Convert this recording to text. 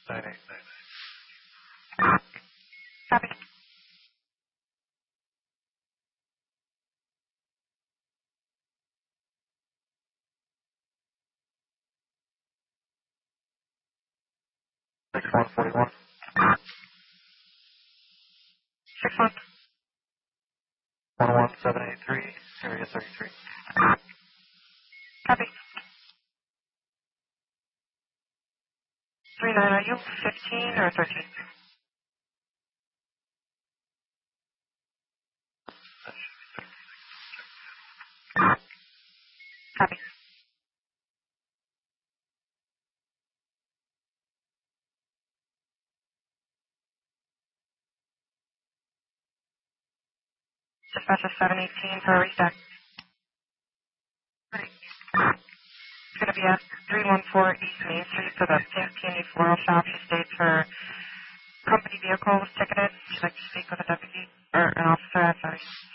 Copy. 6141. 61. 11783, area 33. Copy. 39, are you 15 or 13? Copy. Dispatcher 718 for a restack. It's going to be at 314 East Main Street for the Pink Peony Floral Shop. She states her company vehicle was ticketed. She'd like to speak with a deputy, or an officer, sorry.